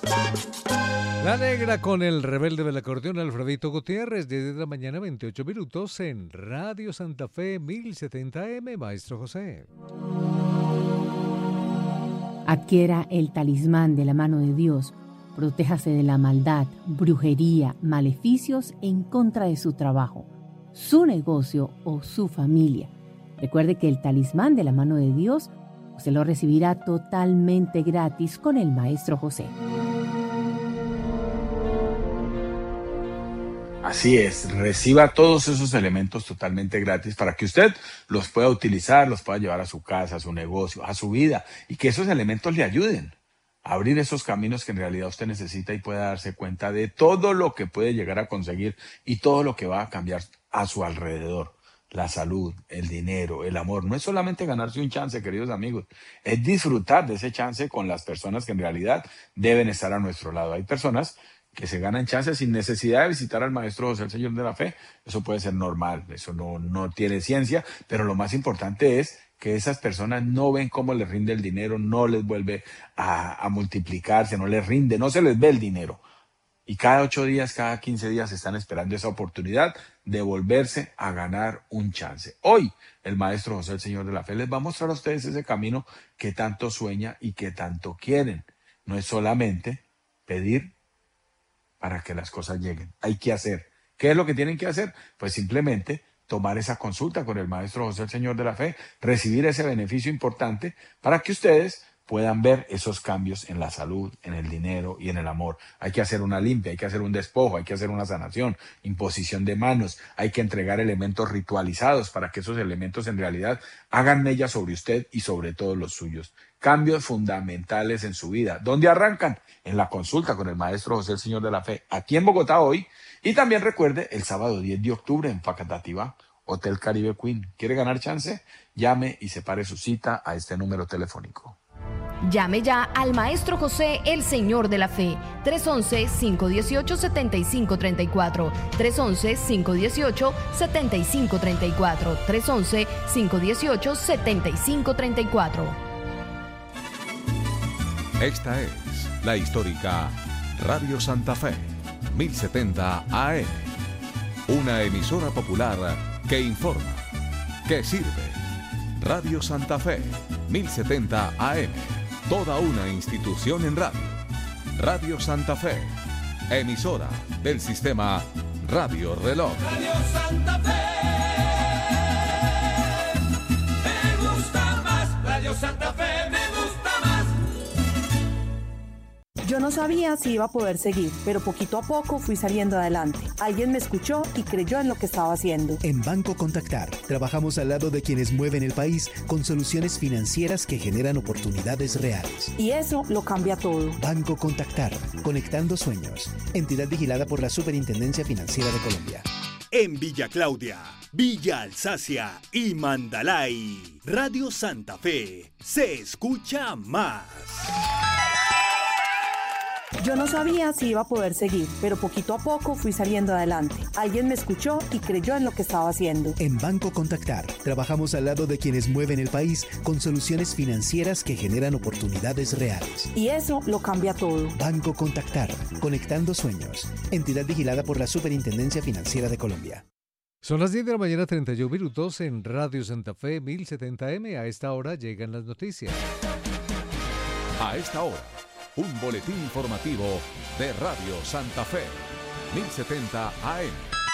La Negra con el rebelde del acordeón Alfredito Gutiérrez, 10 de la mañana, 28 minutos en Radio Santa Fe 1070 AM, Maestro José. Adquiera el talismán de la mano de Dios. Protéjase de la maldad, brujería, maleficios en contra de su trabajo, su negocio o su familia. Recuerde que el talismán de la mano de Dios se lo recibirá totalmente gratis con el Maestro José. Así es, reciba todos esos elementos totalmente gratis para que usted los pueda utilizar, los pueda llevar a su casa, a su negocio, a su vida, y que esos elementos le ayuden a abrir esos caminos que en realidad usted necesita y pueda darse cuenta de todo lo que puede llegar a conseguir y todo lo que va a cambiar a su alrededor. La salud, el dinero, el amor. No es solamente ganarse un chance, queridos amigos, es disfrutar de ese chance con las personas que en realidad deben estar a nuestro lado. Hay personas que se ganan chances sin necesidad de visitar al Maestro José, el Señor de la Fe. Eso puede ser normal, eso no tiene ciencia, pero lo más importante es que esas personas no ven cómo les rinde el dinero, no les vuelve a multiplicarse, no les rinde, no se les ve el dinero. Y cada 8 días, cada 15 días están esperando esa oportunidad de volverse a ganar un chance. Hoy, el Maestro José, el Señor de la Fe, les va a mostrar a ustedes ese camino que tanto sueña y que tanto quieren. No es solamente pedir para que las cosas lleguen. Hay que hacer. ¿Qué es lo que tienen que hacer? Pues simplemente tomar esa consulta con el Maestro José, el Señor de la Fe, recibir ese beneficio importante para que ustedes puedan ver esos cambios en la salud, en el dinero y en el amor. Hay que hacer una limpia, hay que hacer un despojo, hay que hacer una sanación, imposición de manos, hay que entregar elementos ritualizados para que esos elementos en realidad hagan mella sobre usted y sobre todos los suyos. Cambios fundamentales en su vida. ¿Dónde arrancan? En la consulta con el Maestro José, el Señor de la Fe, aquí en Bogotá hoy. Y también recuerde, el sábado 10 de octubre en Facatativá, Hotel Caribe Queen. ¿Quiere ganar chance? Llame y separe su cita a este número telefónico. Llame ya al Maestro José, el Señor de la Fe, 311-518-7534, 311-518-7534, 311-518-7534. Esta es la histórica Radio Santa Fe, 1070 AM, una emisora popular que informa, que sirve. Radio Santa Fe, 1070 AM. Toda una institución en radio. Radio Santa Fe, emisora del sistema Radio Reloj. Radio Santa Fe, me gusta más. Radio Santa Fe, me gusta más. Yo no sabía si iba a poder seguir, pero poquito a poco fui saliendo adelante. Alguien me escuchó y creyó en lo que estaba haciendo. En Banco Contactar, trabajamos al lado de quienes mueven el país con soluciones financieras que generan oportunidades reales. Y eso lo cambia todo. Banco Contactar, conectando sueños. Entidad vigilada por la Superintendencia Financiera de Colombia. En Villa Claudia, Villa Alsacia y Mandalay, Radio Santa Fe se escucha más. Yo no sabía si iba a poder seguir, pero poquito a poco fui saliendo adelante. Alguien me escuchó y creyó en lo que estaba haciendo. En Banco Contactar, trabajamos al lado de quienes mueven el país con soluciones financieras que generan oportunidades reales. Y eso lo cambia todo. Banco Contactar, conectando sueños. Entidad vigilada por la Superintendencia Financiera de Colombia. Son las 10 de la mañana, 31 minutos en Radio Santa Fe 1070 AM. A esta hora llegan las noticias. A esta hora, un boletín informativo de Radio Santa Fe, 1070 AM.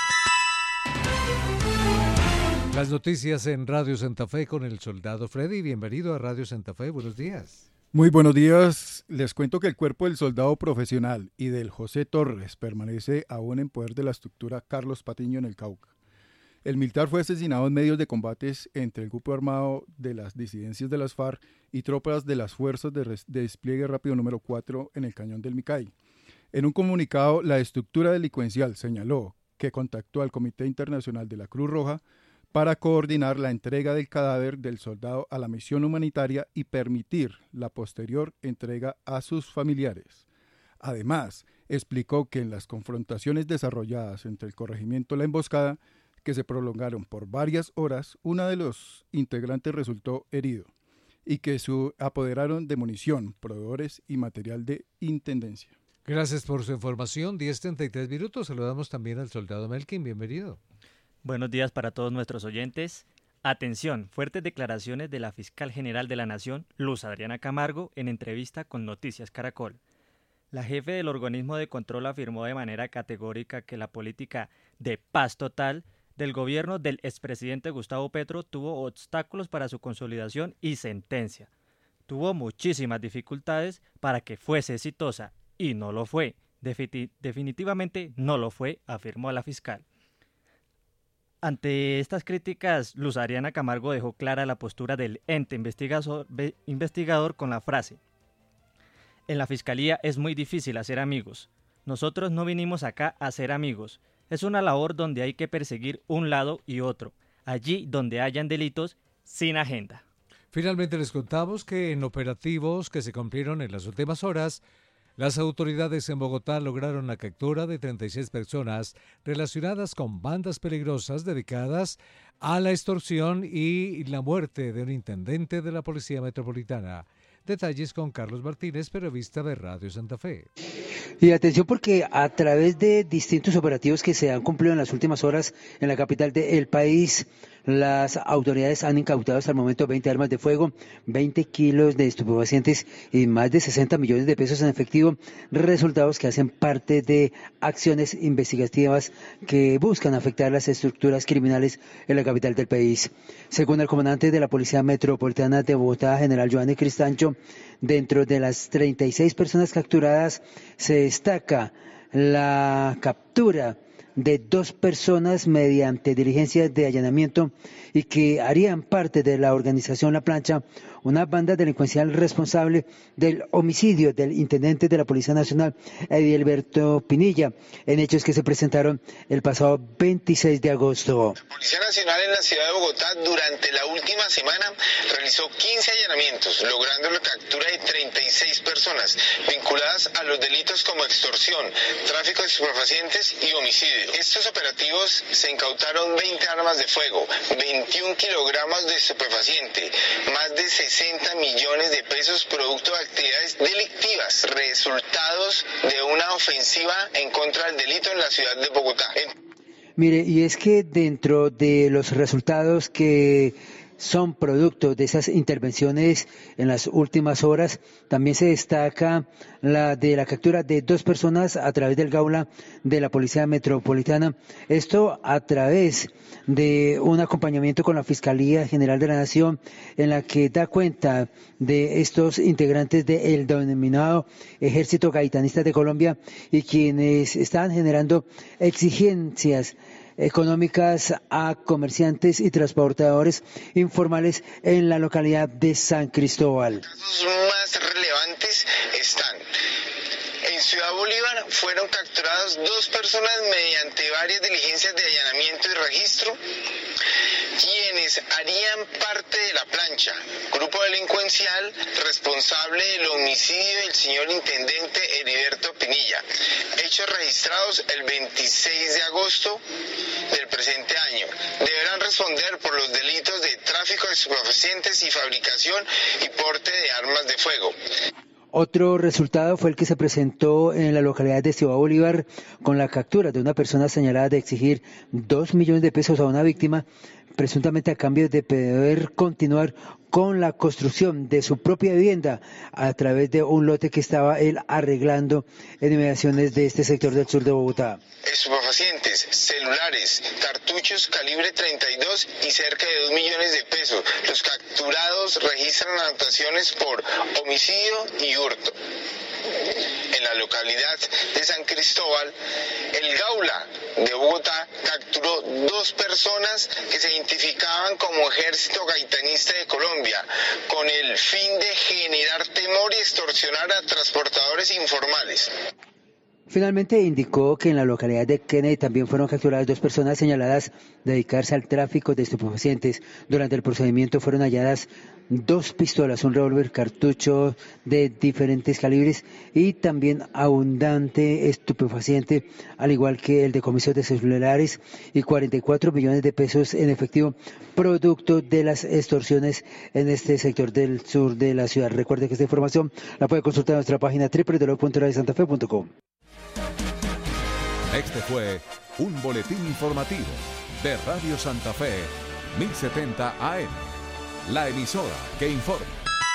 Las noticias en Radio Santa Fe con el soldado Freddy. Bienvenido a Radio Santa Fe, buenos días. Muy buenos días. Les cuento que el cuerpo del soldado profesional y del José Torres permanece aún en poder de la estructura Carlos Patiño en el Cauca. El militar fue asesinado en medios de combates entre el grupo armado de las disidencias de las FARC y tropas de las Fuerzas de Despliegue Rápido número 4 en el Cañón del Micay. En un comunicado, la estructura delincuencial señaló que contactó al Comité Internacional de la Cruz Roja para coordinar la entrega del cadáver del soldado a la misión humanitaria y permitir la posterior entrega a sus familiares. Además, explicó que en las confrontaciones desarrolladas entre el corregimiento La Emboscada, que se prolongaron por varias horas, uno de los integrantes resultó herido y que se apoderaron de munición, proveedores y material de intendencia. Gracias por su información. 10:33 minutos. Saludamos también al soldado Melkin. Bienvenido. Buenos días para todos nuestros oyentes. Atención, fuertes declaraciones de la Fiscal General de la Nación, Luz Adriana Camargo, en entrevista con Noticias Caracol. La jefe del organismo de control afirmó de manera categórica que la política de paz total del gobierno del expresidente Gustavo Petro tuvo obstáculos para su consolidación y sentencia. Tuvo muchísimas dificultades para que fuese exitosa y no lo fue. Definitivamente no lo fue, afirmó la fiscal. Ante estas críticas, Luz Adriana Camargo dejó clara la postura del ente investigador con la frase: en la fiscalía es muy difícil hacer amigos. Nosotros no vinimos acá a hacer amigos. Es una labor donde hay que perseguir un lado y otro, allí donde hayan delitos sin agenda. Finalmente les contamos que en operativos que se cumplieron en las últimas horas, las autoridades en Bogotá lograron la captura de 36 personas relacionadas con bandas peligrosas dedicadas a la extorsión y la muerte de un intendente de la Policía Metropolitana. Detalles con Carlos Martínez, periodista de Radio Santa Fe. Y atención porque a través de distintos operativos que se han cumplido en las últimas horas en la capital del país, las autoridades han incautado hasta el momento 20 armas de fuego, 20 kilos de estupefacientes y más de 60 millones de pesos en efectivo, resultados que hacen parte de acciones investigativas que buscan afectar las estructuras criminales en la capital del país. Según el comandante de la Policía Metropolitana de Bogotá, general Giovanni Cristancho, dentro de las 36 personas capturadas se destaca la captura de 2 personas mediante diligencias de allanamiento y que harían parte de la organización La Plancha, una banda delincuencial responsable del homicidio del intendente de la Policía Nacional, Edilberto Pinilla, en hechos que se presentaron el pasado 26 de agosto. La Policía Nacional en la ciudad de Bogotá durante la última semana realizó 15 allanamientos, logrando la captura de 36 personas vinculadas a los delitos como extorsión, tráfico de estupefacientes y homicidio. Estos operativos se incautaron 20 armas de fuego, 21 kilogramos de estupefaciente, más de 60 millones de pesos producto de actividades delictivas, resultados de una ofensiva en contra del delito en la ciudad de Bogotá. Mire, y es que dentro de los resultados que son producto de esas intervenciones en las últimas horas, también se destaca la de la captura de 2 personas a través del Gaula de la Policía Metropolitana, esto a través de un acompañamiento con la Fiscalía General de la Nación, en la que da cuenta de estos integrantes del denominado Ejército Gaitanista de Colombia y quienes están generando exigencias económicas a comerciantes y transportadores informales en la localidad de San Cristóbal. Los más relevantes están: en Ciudad Bolívar fueron capturadas 2 personas mediante varias diligencias de allanamiento y registro, quienes harían parte de La Plancha, grupo delincuencial responsable del homicidio del señor intendente Heriberto Pinilla, hechos registrados el 26 de agosto del presente año. Deberán responder por los delitos de tráfico de estupefacientes y fabricación y porte de armas de fuego. Otro resultado fue el que se presentó en la localidad de Ciudad Bolívar con la captura de una persona señalada de exigir 2 millones de pesos a una víctima, presuntamente a cambio de poder continuar con la construcción de su propia vivienda a través de un lote que estaba él arreglando en inmediaciones de este sector del sur de Bogotá. Estupefacientes, celulares, cartuchos calibre 32 y cerca de 2 millones de pesos. Los capturados registran anotaciones por homicidio y hurto. En la localidad de San Cristóbal, el Gaula de Bogotá capturó 2 personas que se identificaban como Ejército Gaitanista de Colombia, con el fin de generar temor y extorsionar a transportadores informales. Finalmente indicó que en la localidad de Kennedy también fueron capturadas 2 personas señaladas de dedicarse al tráfico de estupefacientes. Durante el procedimiento fueron halladas 2 pistolas, un revólver, cartucho de diferentes calibres y también abundante estupefaciente, al igual que el decomiso de celulares y 44 millones de pesos en efectivo, producto de las extorsiones en este sector del sur de la ciudad. Recuerde que esta información la puede consultar en nuestra página www.radiosantafe.com. Este fue un boletín informativo de Radio Santa Fe, 1070 AM, la emisora que informa.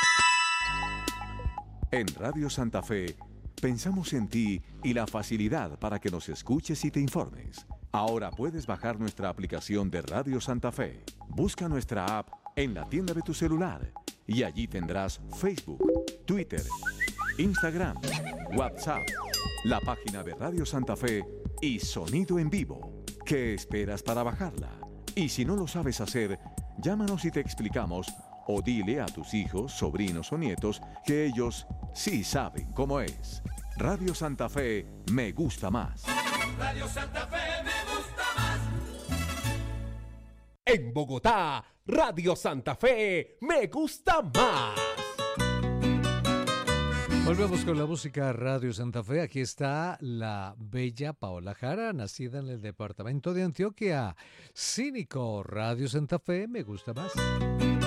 En Radio Santa Fe, pensamos en ti y la facilidad para que nos escuches y te informes. Ahora puedes bajar nuestra aplicación de Radio Santa Fe. Busca nuestra app en la tienda de tu celular y allí tendrás Facebook, Twitter, Instagram, WhatsApp, la página de Radio Santa Fe y sonido en vivo. ¿Qué esperas para bajarla? Y si no lo sabes hacer, llámanos y te explicamos, o dile a tus hijos, sobrinos o nietos que ellos sí saben cómo es. Radio Santa Fe me gusta más. Radio Santa Fe me gusta más. En Bogotá, Radio Santa Fe me gusta más. Volvemos con la música Radio Santa Fe. Aquí está la bella Paola Jara, nacida en el departamento de Antioquia. Cínico, Radio Santa Fe me gusta más.